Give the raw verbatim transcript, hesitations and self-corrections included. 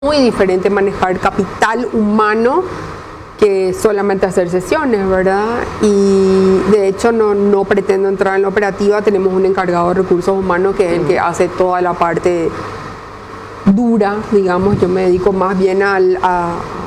muy diferente manejar capital humano que solamente hacer sesiones, ¿verdad? Y de hecho no, no pretendo entrar en la operativa, tenemos un encargado de recursos humanos que es el que hace toda la parte dura, digamos. Yo me dedico más bien al, a,